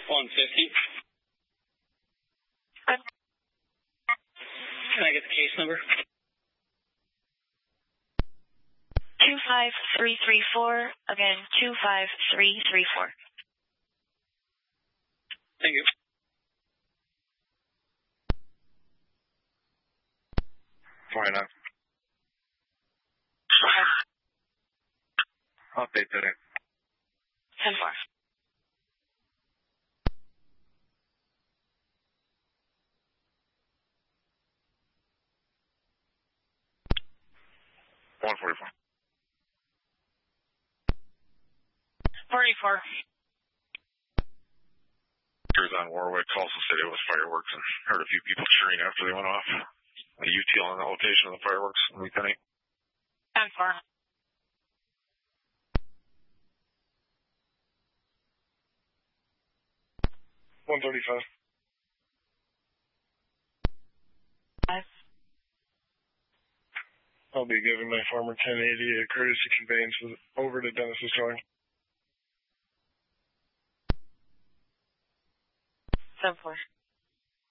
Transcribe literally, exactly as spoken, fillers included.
one fifty. Good. Can I get the case number? two five three three four. Again, two five three three four. Thank you. forty-nine. Okay. Update today. ten four. one forty-four. forty-four. Crews on Warwick also said it was fireworks and heard a few people cheering after they went off. A U T L on the location of the fireworks in Lee County. ten four. one thirty-five. Five. I'll be giving my former ten eighty a courtesy conveyance over to Dennis's drawing. ten four.